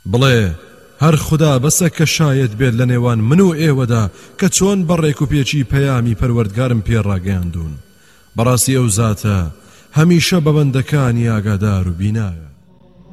بڵێ هەر خوددا بەسە کە شایەت بێت لە نێوان من و ئێوەدا کە چۆن بەڕێک و پێچی پەیامی پەروەردگارم پێڕاگەیاندون بەڕاستی ئەو زاتە هەمیشە بە بەندەکانی ئاگادار و بینایە.